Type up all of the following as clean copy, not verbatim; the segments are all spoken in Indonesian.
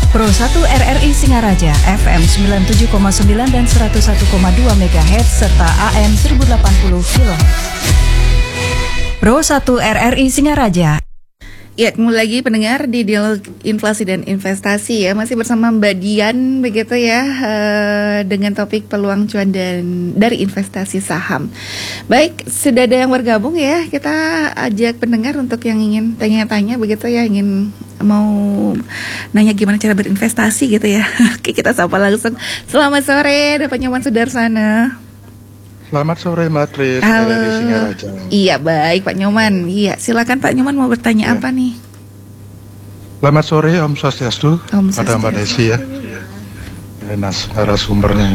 Pro 1 RRI Singaraja FM 97,9 dan 101,2 MHz serta AM 1080 kHz. Pro 1 RRI Singaraja. Ya, kembali lagi pendengar di Dialog Inflasi dan Investasi ya. Masih bersama Mbak Dian begitu ya, dengan topik peluang cuan dan dari investasi saham. Baik, sudah ada yang bergabung ya. Kita ajak pendengar untuk yang ingin tanya-tanya begitu ya, ingin mau nanya gimana cara berinvestasi gitu ya. Oke, kita sapa langsung. Selamat sore, ada Pak Nyoman Sudarsana. Selamat sore Mbak Tris. Halo. Dari Singaraja. Iya, baik Pak Nyoman. Iya, silakan Pak Nyoman mau bertanya apa nih? Selamat sore Om Swastiastu. Om Pada Mbak Swastiastu. Desi ya. Narasumbernya.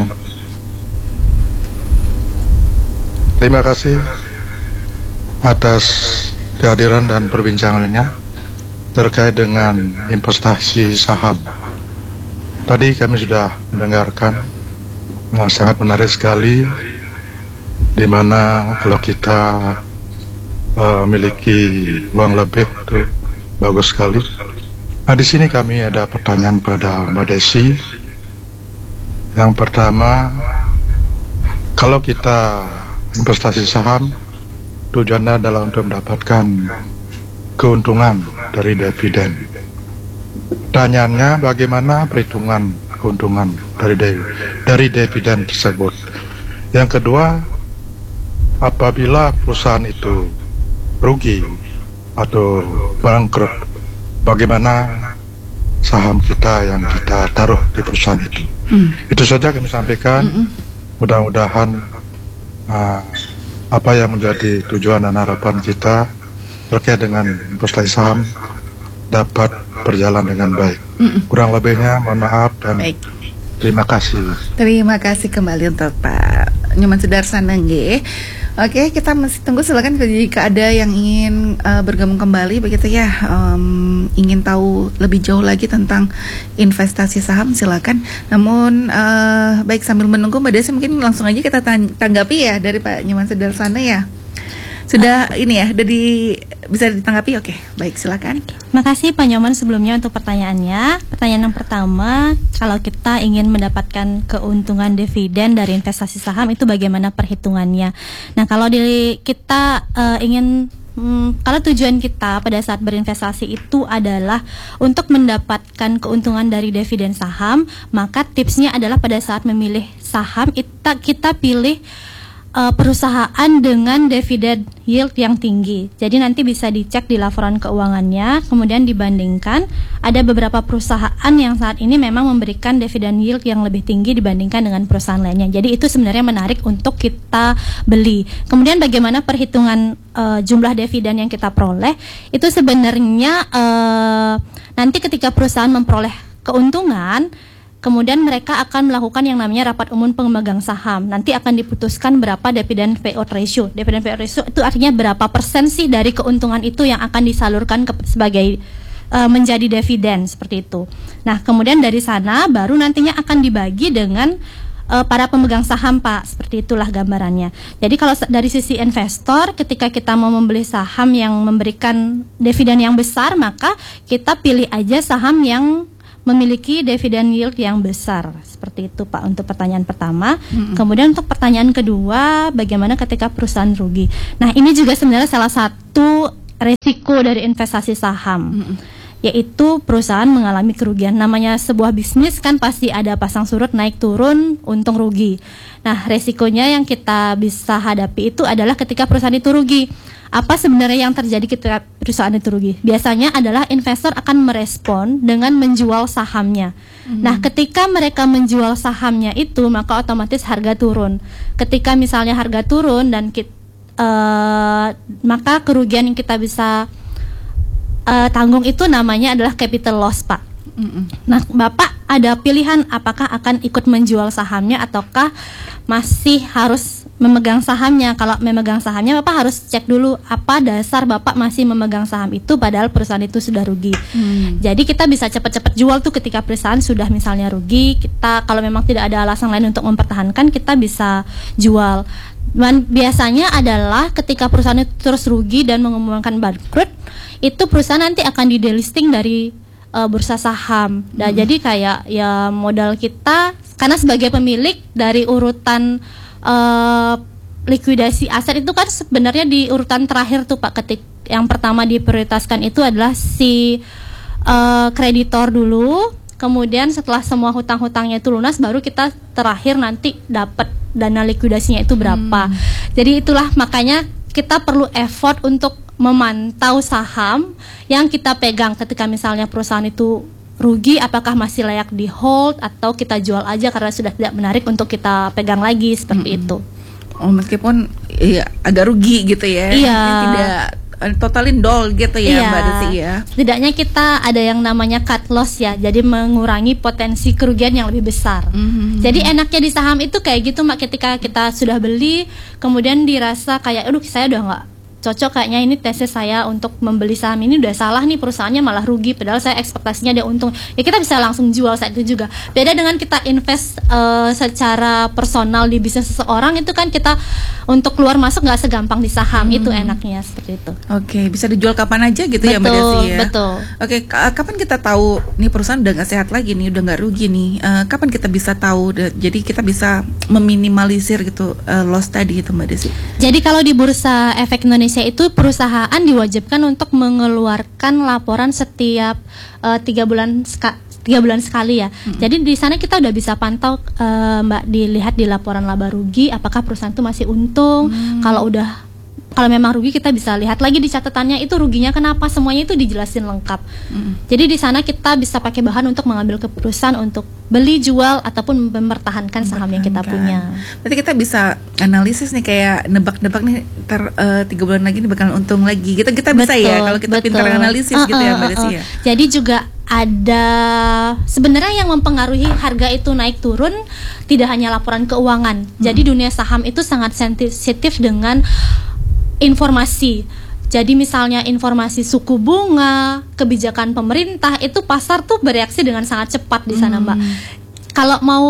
Terima kasih atas kehadiran dan perbincangannya terkait dengan investasi saham. Tadi kami sudah mendengarkan sangat menarik sekali, di mana kalau kita memiliki uang lebih itu bagus sekali. Nah, di sini kami ada pertanyaan pada Mbak Desi. Yang pertama, kalau kita investasi saham, tujuannya adalah untuk mendapatkan keuntungan dari dividen. Pertanyaannya, bagaimana perhitungan keuntungan dari dividen tersebut? Yang kedua, apabila perusahaan itu rugi atau bangkrut, bagaimana saham kita yang kita taruh di perusahaan itu? Itu saja kami sampaikan. Mudah-mudahan apa yang menjadi tujuan dan harapan kita terkait dengan investasi saham dapat berjalan dengan baik. Kurang lebihnya mohon maaf dan baik. Terima kasih. Terima kasih kembali untuk Pak Nyoman Sudarsana nggih. Oke, kita masih tunggu, silakan jika ada yang ingin bergabung kembali begitu ya, ingin tahu lebih jauh lagi tentang investasi saham, silakan. Namun baik, sambil menunggu Mbak Desi mungkin langsung aja kita tanggapi ya dari Pak Nyoman Sudarsana ya. Sudah ini ya, bisa ditanggapi? Oke, baik, silakan. Makasih Pak Nyoman sebelumnya untuk pertanyaannya. Pertanyaan yang pertama, kalau kita ingin mendapatkan keuntungan dividen dari investasi saham itu bagaimana perhitungannya? Nah, kalau kita ingin kalau tujuan kita pada saat berinvestasi itu adalah untuk mendapatkan keuntungan dari dividen saham, maka tipsnya adalah pada saat memilih saham kita pilih perusahaan dengan dividen yield yang tinggi. Jadi nanti bisa dicek di laporan keuangannya, kemudian dibandingkan. Ada beberapa perusahaan yang saat ini memang memberikan dividen yield yang lebih tinggi dibandingkan dengan perusahaan lainnya. Jadi itu sebenarnya menarik untuk kita beli. Kemudian bagaimana perhitungan jumlah dividen yang kita peroleh? Itu sebenarnya nanti ketika perusahaan memperoleh keuntungan, kemudian mereka akan melakukan yang namanya rapat umum pemegang saham. Nanti akan diputuskan berapa dividen payout ratio. Dividen payout ratio itu artinya berapa persen sih dari keuntungan itu yang akan disalurkan sebagai menjadi dividen, seperti itu. Nah, kemudian dari sana baru nantinya akan dibagi dengan para pemegang saham, Pak. Seperti itulah gambarannya. Jadi kalau dari sisi investor, ketika kita mau membeli saham yang memberikan dividen yang besar, maka kita pilih aja saham yang memiliki dividen yield yang besar. Seperti itu Pak untuk pertanyaan pertama. Kemudian untuk pertanyaan kedua, bagaimana ketika perusahaan rugi? Nah, ini juga sebenarnya salah satu resiko dari investasi saham, yaitu perusahaan mengalami kerugian. Namanya sebuah bisnis kan pasti ada pasang surut, naik turun, untung rugi. Nah, resikonya yang kita bisa hadapi itu adalah ketika perusahaan itu rugi. Apa sebenarnya yang terjadi ketika perusahaan itu rugi? Biasanya adalah investor akan merespon dengan menjual sahamnya. Nah, ketika mereka menjual sahamnya itu, maka otomatis harga turun. Ketika misalnya harga turun dan maka kerugian yang kita bisa tanggung itu namanya adalah capital loss, Pak. Nah, Bapak ada pilihan apakah akan ikut menjual sahamnya ataukah masih harus memegang sahamnya. Kalau memegang sahamnya, Bapak harus cek dulu apa dasar Bapak masih memegang saham itu padahal perusahaan itu sudah rugi. Jadi kita bisa cepat-cepat jual tuh ketika perusahaan sudah misalnya rugi. Kita kalau memang tidak ada alasan lain untuk mempertahankan, kita bisa jual. Dan biasanya adalah ketika perusahaan itu terus rugi dan mengumumkan bangkrut, itu perusahaan nanti akan di delisting dari bursa saham. Nah, jadi kayak ya modal kita karena sebagai pemilik dari urutan likuidasi aset itu kan sebenarnya di urutan terakhir tuh Pak, yang pertama diprioritaskan itu adalah si kreditor dulu, kemudian setelah semua hutang-hutangnya itu lunas baru kita terakhir nanti dapat dana likuidasinya itu berapa. Jadi itulah makanya kita perlu effort untuk memantau saham yang kita pegang ketika misalnya perusahaan itu rugi, apakah masih layak di hold atau kita jual aja karena sudah tidak menarik untuk kita pegang lagi seperti itu. Oh, meskipun ya, agak rugi gitu ya. Iya. Tidak totalin dol gitu ya, Mbak Desi ya. Setidaknya kita ada yang namanya cut loss ya, jadi mengurangi potensi kerugian yang lebih besar. Jadi enaknya di saham itu kayak gitu Mbak, ketika kita sudah beli kemudian dirasa kayak aduh saya udah nggak cocok, kayaknya ini tesis saya untuk membeli saham ini udah salah nih, perusahaannya malah rugi padahal saya ekspektasinya dia untung, ya kita bisa langsung jual saat itu juga. Beda dengan kita invest secara personal di bisnis seseorang, itu kan kita untuk keluar masuk nggak segampang di saham. Itu enaknya seperti itu. Oke, bisa dijual kapan aja gitu ya Mbak Desi ya. Betul. Oke, kapan kita tahu nih perusahaan udah nggak sehat lagi nih, udah nggak rugi nih, kapan kita bisa tahu, jadi kita bisa meminimalisir gitu loss tadi itu Mbak Desi. Jadi kalau di Bursa Efek Indonesia itu perusahaan diwajibkan untuk mengeluarkan laporan setiap 3 bulan sekali ya. Jadi di sana kita udah bisa pantau Mbak, dilihat di laporan laba rugi apakah perusahaan itu masih untung. Kalau memang rugi kita bisa lihat lagi di catatannya itu ruginya kenapa, semuanya itu dijelasin lengkap. Jadi di sana kita bisa pakai bahan untuk mengambil keputusan untuk beli, jual ataupun mempertahankan saham yang kita punya. Berarti kita bisa analisis nih, kayak nebak-nebak nih 3 bulan lagi nih bakalan untung lagi. Kita bisa ya kalau kita pintar analisis gitu ya Mbak Desi ya. Jadi juga ada sebenarnya yang mempengaruhi harga itu naik turun tidak hanya laporan keuangan. Jadi dunia saham itu sangat sensitif dengan informasi. Jadi misalnya informasi suku bunga, kebijakan pemerintah, itu pasar tuh bereaksi dengan sangat cepat di sana Mbak. Kalau mau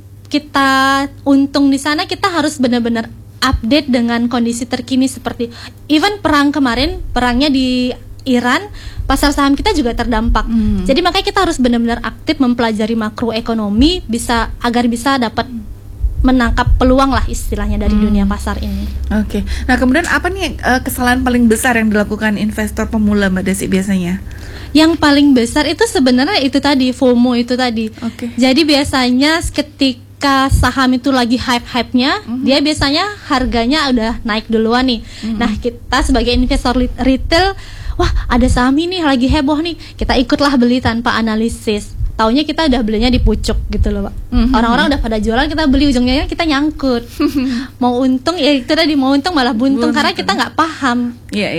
kita untung di sana, kita harus benar-benar update dengan kondisi terkini, seperti even perang kemarin, perangnya di Iran, pasar saham kita juga terdampak. Jadi makanya kita harus benar-benar aktif mempelajari makroekonomi agar bisa dapat menangkap peluang lah istilahnya dari dunia pasar ini. Oke. Nah kemudian apa nih kesalahan paling besar yang dilakukan investor pemula Mbak Desi biasanya? Yang paling besar itu sebenarnya itu tadi, FOMO itu tadi. Jadi biasanya ketika saham itu lagi hype-hypenya, dia biasanya harganya udah naik duluan nih. Nah kita sebagai investor retail, wah ada saham ini lagi heboh nih, kita ikutlah beli tanpa analisis. Taunya kita udah belinya di pucuk gitu loh Pak. Orang-orang udah pada jualan, kita beli, ujungnya kita nyangkut. Mau untung ya itu tadi, mau untung malah buntung karena kita nggak paham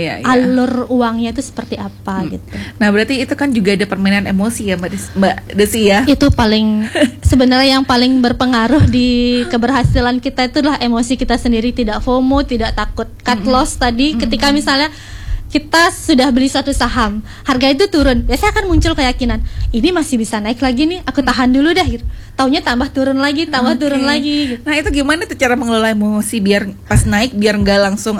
alur uangnya itu seperti apa gitu. Nah berarti itu kan juga ada permainan emosi ya Mbak Desi ya. Itu paling sebenarnya yang paling berpengaruh di keberhasilan kita itulah emosi kita sendiri, tidak FOMO, tidak takut cut loss tadi. Ketika misalnya kita sudah beli suatu saham, harga itu turun, biasanya akan muncul keyakinan, ini masih bisa naik lagi nih, aku tahan dulu dah gitu. Taunya tambah turun lagi, turun lagi gitu. Nah itu gimana tuh cara mengelola emosi biar pas naik, biar nggak langsung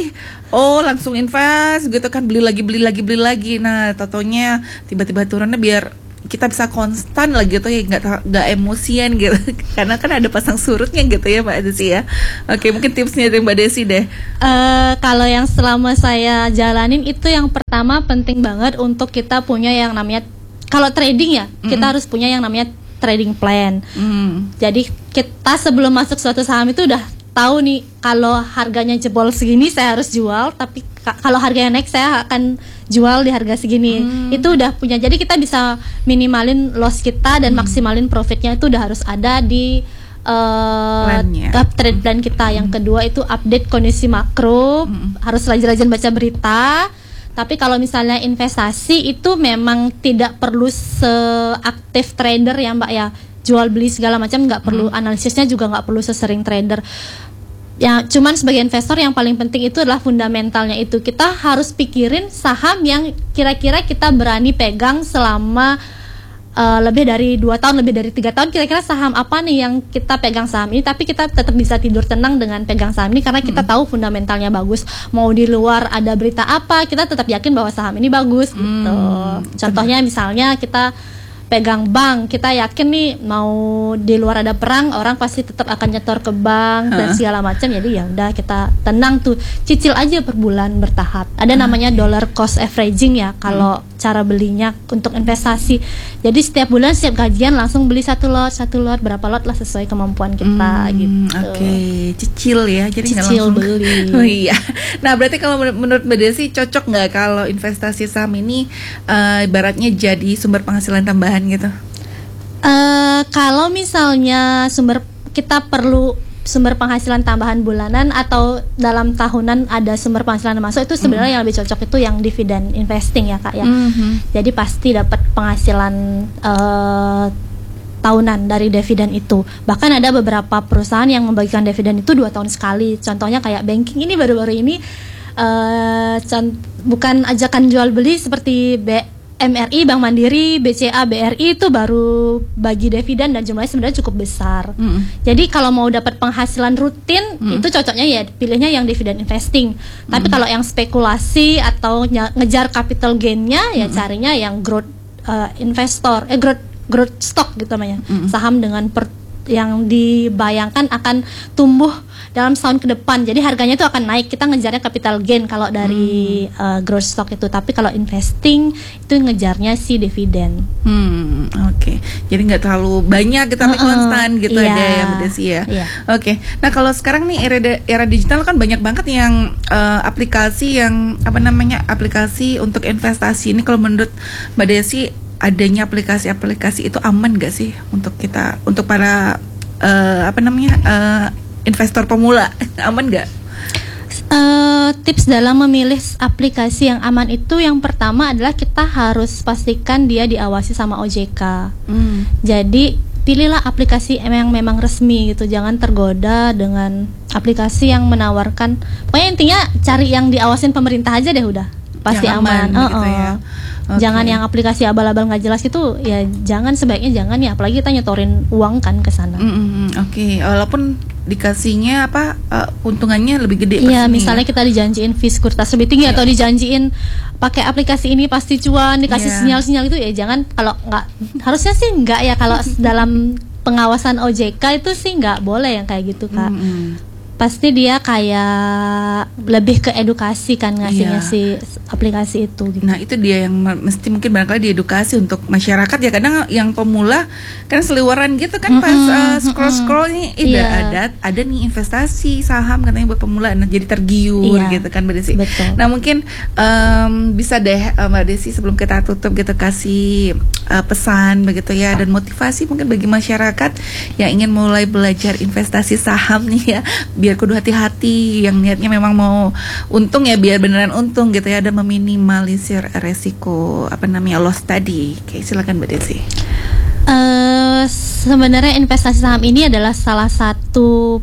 langsung invest gitu kan, beli lagi. Nah taunya tiba-tiba turunnya, biar kita bisa konstan lagi gitu ya, nggak emosian gitu. Karena kan ada pasang surutnya gitu ya Mbak Desi ya. Oke, mungkin tipsnya dari Mbak Desi deh. Kalau yang selama saya jalanin itu, yang pertama penting banget untuk kita punya yang namanya, kalau trading ya kita harus punya yang namanya trading plan. Jadi kita sebelum masuk suatu saham itu udah tahu nih, kalau harganya jebol segini saya harus jual, tapi kalau harganya naik saya akan jual di harga segini. Itu udah punya, jadi kita bisa minimalin loss kita dan maksimalin profitnya itu udah harus ada di trade plan kita. Yang kedua itu update kondisi makro, harus rajin-rajin baca berita. Tapi kalau misalnya investasi itu memang tidak perlu seaktif trader ya Mbak ya, jual beli segala macam nggak perlu, analisisnya juga nggak perlu sesering trader. Ya, cuman sebagai investor yang paling penting itu adalah fundamentalnya itu. Kita harus pikirin saham yang kira-kira kita berani pegang selama lebih dari 2 tahun, lebih dari 3 tahun, kira-kira saham apa nih yang kita pegang saham ini, tapi kita tetap bisa tidur tenang dengan pegang saham ini karena kita tahu fundamentalnya bagus. Mau di luar ada berita apa, kita tetap yakin bahwa saham ini bagus gitu. Contohnya misalnya kita pegang bank, kita yakin nih mau di luar ada perang, orang pasti tetap akan nyetor ke bank dan segala macam. Jadi ya udah kita tenang tuh, cicil aja per bulan bertahap. Ada namanya dollar cost averaging ya kalau cara belinya untuk investasi. Jadi setiap bulan setiap gajian langsung beli satu lot berapa lot lah sesuai kemampuan kita gitu. Oke, cicil ya, jadi nggak cicil langsung beli. Oh iya. Nah berarti kalau menurut Mbak Desi cocok nggak kalau investasi saham ini ibaratnya jadi sumber penghasilan tambahan gitu? Kalau misalnya kita perlu sumber penghasilan tambahan bulanan atau dalam tahunan ada sumber penghasilan masuk, itu sebenarnya yang lebih cocok itu yang dividen investing ya Kak ya. Jadi pasti dapat penghasilan tahunan dari dividen itu. Bahkan ada beberapa perusahaan yang membagikan dividen itu 2 tahun sekali. Contohnya kayak banking ini baru-baru ini bukan ajakan jual beli seperti MRI, Bank Mandiri, BCA, BRI itu baru bagi dividen dan jumlahnya sebenarnya cukup besar. Jadi kalau mau dapat penghasilan rutin itu cocoknya ya pilihnya yang dividen investing. Tapi kalau yang spekulasi atau ngejar capital gain-nya ya carinya yang growth investor, growth stock gitu namanya. Saham dengan yang dibayangkan akan tumbuh dalam setahun ke depan. Jadi harganya itu akan naik. Kita ngejarnya capital gain kalau dari growth stock itu. Tapi kalau investing itu ngejarnya si dividen. Oke. Jadi nggak terlalu banyak tapi konstan gitu iya, ada ya Mbak Desi ya. Iya. Oke. Nah kalau sekarang nih era digital kan banyak banget yang aplikasi yang aplikasi untuk investasi ini. Kalau menurut Mbak Desi adanya aplikasi-aplikasi itu aman gak sih untuk kita, untuk para investor pemula, aman gak? Tips dalam memilih aplikasi yang aman itu yang pertama adalah kita harus pastikan dia diawasi sama OJK. Jadi pilihlah aplikasi yang memang resmi gitu, jangan tergoda dengan aplikasi yang menawarkan. Pokoknya intinya cari yang diawasin pemerintah aja deh udah, pasti yang aman. Gitu ya. Okay. Jangan yang aplikasi abal-abal nggak jelas itu ya sebaiknya jangan ya, apalagi kita nyetorin uang kan ke sana. Oke. Walaupun dikasihnya untungannya lebih gede. Iya, misalnya kita dijanjiin fee sekuritas lebih tinggi atau dijanjiin pakai aplikasi ini pasti cuan, dikasih sinyal-sinyal itu ya jangan. Kalau nggak, harusnya sih nggak ya, kalau dalam pengawasan OJK itu sih nggak boleh yang kayak gitu Kak. Pasti dia kayak lebih ke edukasi kan ngasihnya si aplikasi itu gitu. Nah itu dia yang mesti mungkin barangkali diedukasi untuk masyarakat ya. Kadang yang pemula kan seliweran gitu kan pas scroll nih ada nih investasi saham katanya buat pemula, nah jadi tergiur gitu kan Mbak Desi. Nah mungkin bisa deh Mbak Desi sebelum kita tutup gitu kasih pesan begitu ya dan motivasi mungkin bagi masyarakat yang ingin mulai belajar investasi saham nih ya, biar kudu hati-hati, yang niatnya memang mau untung ya biar beneran untung gitu ya, dan meminimalisir resiko loss tadi. Oke, silakan Mbak Desi. Sebenarnya investasi saham ini adalah salah satu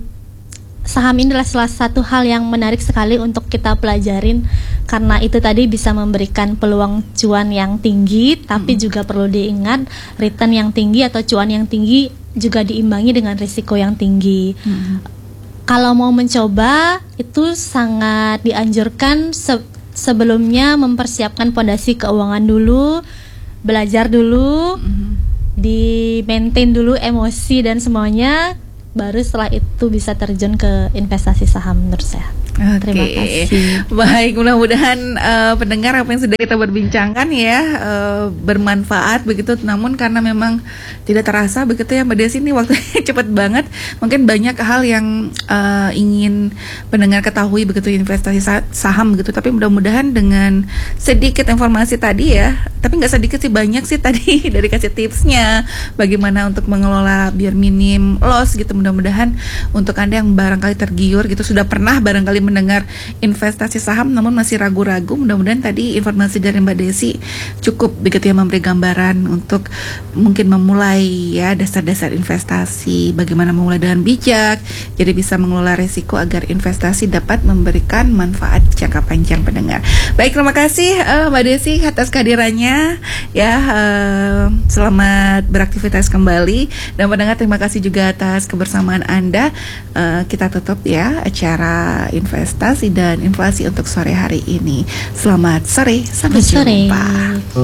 hal yang menarik sekali untuk kita pelajarin, karena itu tadi bisa memberikan peluang cuan yang tinggi, tapi juga perlu diingat return yang tinggi atau cuan yang tinggi juga diimbangi dengan risiko yang tinggi. Kalau mau mencoba itu sangat dianjurkan sebelumnya mempersiapkan fondasi keuangan dulu, belajar dulu, di-maintain dulu emosi dan semuanya, baru setelah itu bisa terjun ke investasi saham menurut saya. Terima kasih. Baik, mudah-mudahan pendengar apa yang sudah kita berbincangkan ya bermanfaat begitu. Namun karena memang tidak terasa begitu ya Mbak Desi, ini waktunya cepat banget. Mungkin banyak hal yang ingin pendengar ketahui begitu investasi saham begitu. Tapi mudah-mudahan dengan sedikit informasi tadi ya, tapi nggak sedikit sih, banyak sih tadi dari kasih tipsnya bagaimana untuk mengelola biar minim loss gitu. Mudah-mudahan untuk Anda yang barangkali tergiur gitu, sudah pernah barangkali mendengar investasi saham namun masih ragu-ragu, mudah-mudahan tadi informasi dari Mbak Desi cukup begitu ya, memberi gambaran untuk mungkin memulai ya dasar-dasar investasi, bagaimana memulai dengan bijak, jadi bisa mengelola risiko agar investasi dapat memberikan manfaat jangka panjang pendengar. Baik, terima kasih Mbak Desi atas kehadirannya ya, selamat beraktivitas kembali, dan pendengar terima kasih juga atas kebersamaan Anda. Kita tutup ya acara investasi dan inflasi untuk sore hari ini. Selamat sore, sampai jumpa.